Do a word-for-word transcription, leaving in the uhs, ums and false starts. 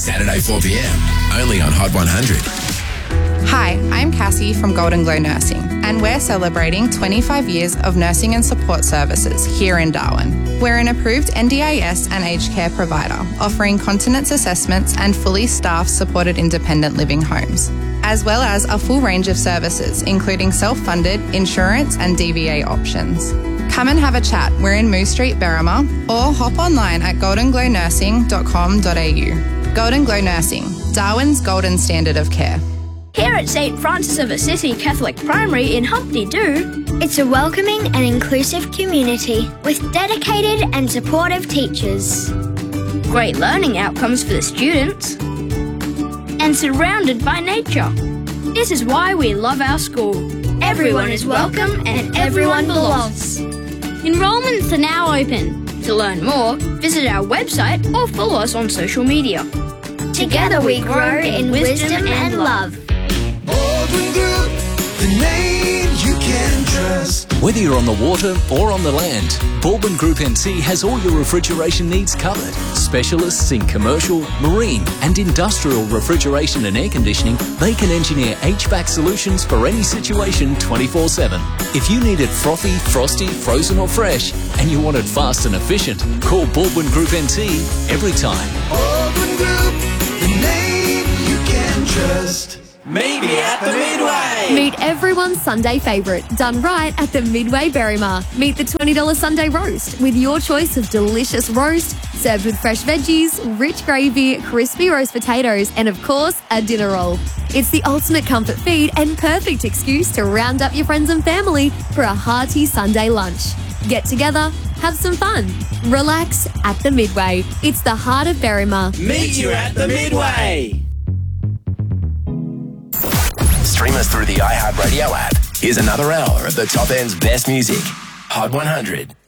Saturday four p m, only on Hot one hundred. Hi, I'm Cassie from Golden Glow Nursing, and we're celebrating twenty-five years of nursing and support services here in Darwin. We're an approved N D I S and aged care provider, offering continence assessments and fully staffed supported independent living homes, as well as a full range of services, including self-funded, insurance and D V A options. Come and have a chat. We're in Moose Street, Berrima, or hop online at golden glow nursing dot com dot a u. Golden Glow Nursing, Darwin's golden standard of care. Here at Saint Francis of Assisi Catholic Primary in Humpty Doo, it's a welcoming and inclusive community with dedicated and supportive teachers. Great learning outcomes for the students, and surrounded by nature. This is why we love our school. Everyone is welcome and everyone belongs. Enrolments are now open. To learn more, visit our website or follow us on social media. Together we grow in wisdom and love. Baldwin Group, the name you can trust. Whether you're on the water or on the land, Baldwin Group N C has all your refrigeration needs covered. Specialists in commercial, marine and industrial refrigeration and air conditioning, they can engineer H V A C solutions for any situation twenty-four seven. If you need it frothy, frosty, frozen or fresh, and you want it fast and efficient, call Baldwin Group N C every time. Baldwin Group, the name you can trust. Meet me at the Midway. Meet everyone's Sunday favourite, done right at the Midway Berrima. Meet the twenty dollars Sunday roast with your choice of delicious roast, served with fresh veggies, rich gravy, crispy roast potatoes, and of course, a dinner roll. It's the ultimate comfort feed and perfect excuse to round up your friends and family for a hearty Sunday lunch. Get together, have some fun, relax at the Midway. It's the heart of Berrima. Meet you at the Midway. Stream us through the iHeartRadio app. Here's another hour of the top end's best music. Hot one hundred.